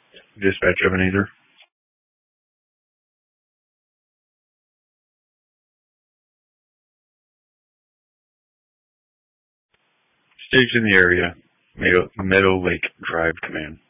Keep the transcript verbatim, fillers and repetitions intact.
Dispatch Ebenezer. Stage in the area. Meadow, Meadow Lake Drive Command.